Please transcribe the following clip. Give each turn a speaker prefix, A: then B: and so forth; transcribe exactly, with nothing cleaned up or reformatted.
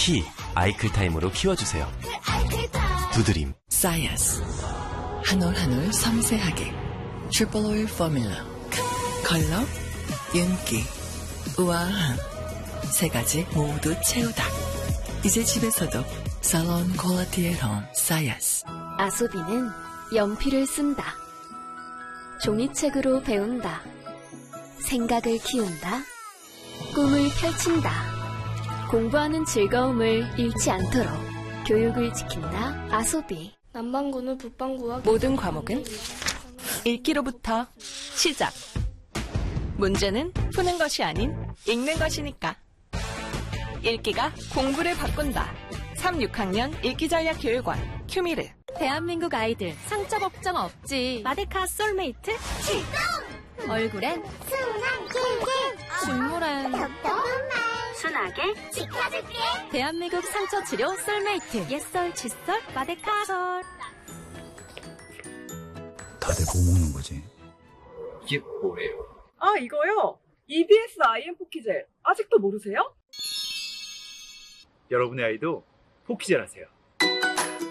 A: 키 아이클타임으로 키워주세요. 두드림.
B: 사이언스. 한 올 한 올 섬세하게. 트리플 오일 포뮬러. 컬러, 윤기, 우아함. 세 가지 모두 채우다. 이제 집에서도 살론 퀄리티의 홈 사이언스.
C: 아소비는 연필을 쓴다. 종이책으로 배운다. 생각을 키운다. 꿈을 펼친다. 공부하는 즐거움을 잃지 않도록 교육을 지킨다. 아소비.
D: 남반구는 북반구와
E: 모든 과목은 읽기로부터 시작. 문제는 푸는 것이 아닌 읽는 것이니까. 읽기가 공부를 바꾼다. 삼, 육 학년 읽기전략교육원 큐미르.
F: 대한민국 아이들 상처 걱정 없지. 마데카 솔메이트 출동! 얼굴엔 순한 킹킹, 눈물엔 순하게 지켜줄게. 대한민국 상처 치료 솔메이트. 옛설 칫솔 마데카 솔.
G: 다들 뭐 먹는 거지?
H: 이게 뭐예요?
I: 아, 이거요? 이비에스 아이엠 포키젤. 아직도 모르세요?
J: 여러분의 아이도 포키젤 하세요.